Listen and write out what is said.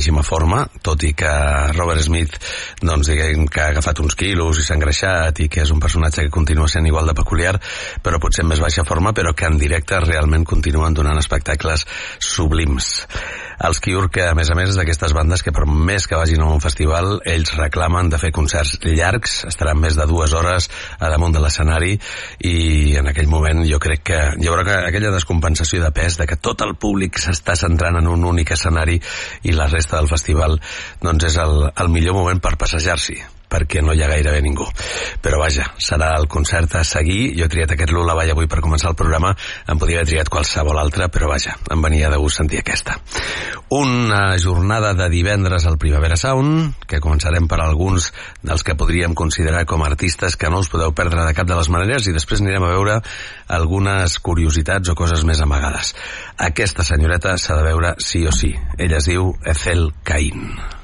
moltíssima forma, tot i que Robert Smith, doncs diguem que ha agafat uns quilos i s'ha engreixat i que és un personatge que continua sent igual de peculiar, però potser en més baixa forma, però que en directe realment continuen donant espectacles sublims. Els Cure, que a més d'aquestes bandes que per més que vagin a un festival, ells reclamen de fer concerts llargs, estaran més de 2 hores a damunt de l'escenari, i en aquell moment jo crec que hi haurà aquella descompensació de pes de que tot el públic s'està centrant en un únic escenari i la resta del festival doncs és el millor moment per passejar-s'hi, perquè no hi ha gairebé ningú. Però vaja, serà el concert a seguir. Jo he triat aquest Lullaby avui per començar el programa, em podria haver triat qualsevol altre, però vaja, em venia de gust sentir aquesta. Una jornada de divendres al Primavera Sound, que començarem per alguns dels que podríem considerar com a artistes que no us podeu perdre de cap de les maneres, i després anirem a veure algunes curiositats o coses més amagades. Aquesta senyoreta s'ha de veure sí o sí. Ella es diu Ethel Cain.